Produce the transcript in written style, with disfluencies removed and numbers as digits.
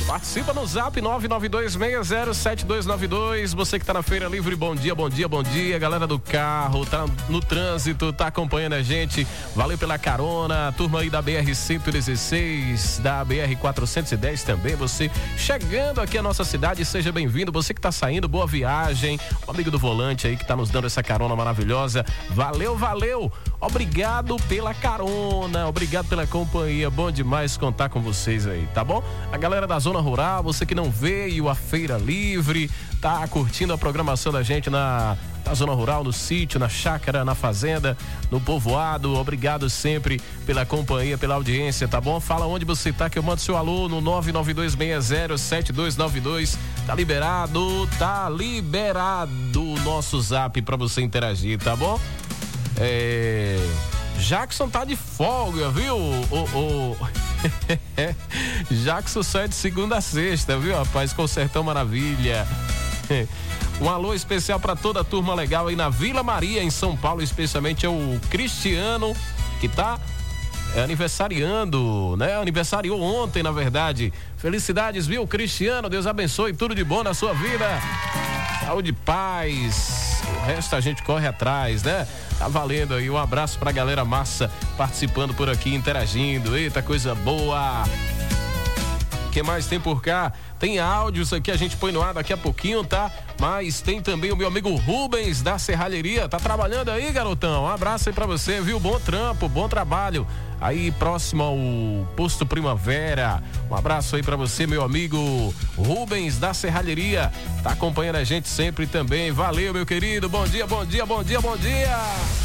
Participa no Zap 992607292. Você que tá na Feira Livre, bom dia, bom dia, bom dia. Galera do carro, tá no trânsito, tá acompanhando a gente. Valeu pela carona. Turma aí da BR-116, da BR-410 também. Você chegando aqui à nossa cidade, seja bem-vindo. Você que tá saindo, boa viagem. O amigo do volante aí que tá nos dando essa carona maravilhosa. Valeu, valeu. Obrigado pela carona, obrigado pela companhia. Bom demais contar com vocês aí, tá bom? A galera da Zona Rural, você que não veio à Feira Livre, tá curtindo a programação da gente na Zona Rural, no sítio, na chácara, na fazenda, no povoado. Obrigado sempre pela companhia, pela audiência, tá bom? Fala onde você tá que eu mando seu alô no 992607292. Tá liberado o nosso Zap pra você interagir, tá bom? Jackson tá de folga, viu? Jackson sai de segunda a sexta, viu, rapaz? Consertão Maravilha. Um alô especial para toda a turma legal aí na Vila Maria, em São Paulo, especialmente é o Cristiano, que tá aniversariando, né? Aniversariou ontem, na verdade. Felicidades, viu, Cristiano? Deus abençoe, tudo de bom na sua vida. Saúde e paz. O resto a gente corre atrás, né? Tá valendo aí. Um abraço pra galera massa participando por aqui, interagindo. Eita, coisa boa. O que mais tem por cá? Tem áudios aqui, a gente põe no ar daqui a pouquinho, tá? Mas tem também o meu amigo Rubens da Serralheria. Tá trabalhando aí, garotão? Um abraço aí pra você, viu? Bom trampo, bom trabalho. Aí próximo ao Posto Primavera. Um abraço aí pra você, meu amigo Rubens da Serralheria. Tá acompanhando a gente sempre também. Valeu, meu querido. Bom dia, bom dia, bom dia, bom dia.